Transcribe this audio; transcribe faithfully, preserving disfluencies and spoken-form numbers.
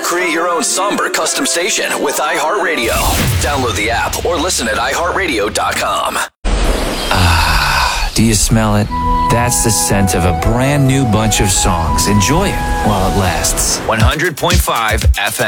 Create your own somber custom station with iHeartRadio. Download the app or listen at i heart radio dot com. Ah, do you smell it? That's the scent of a brand new bunch of songs. Enjoy it while it lasts. one hundred point five F M.